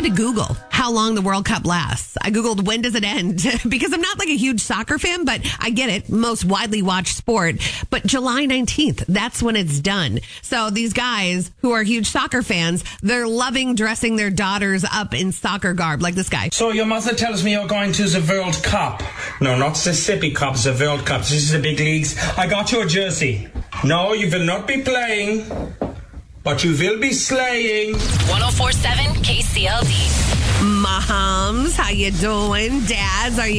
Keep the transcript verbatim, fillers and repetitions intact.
to Google how long the World Cup lasts. I Googled, when does it end? Because I'm not like a huge soccer fan, but I get it. Most widely watched sport. But July nineteenth, that's when it's done. So these guys who are huge soccer fans, they're loving dressing their daughters up in soccer garb, like this guy. So your mother tells me you're going to the World Cup. No, not the Sippy Cup, the World Cup. This is the big leagues. I got your jersey. No, you will not be playing, but you will be slaying. one oh four point seven K C L D. Moms, how you doing? Dads, are you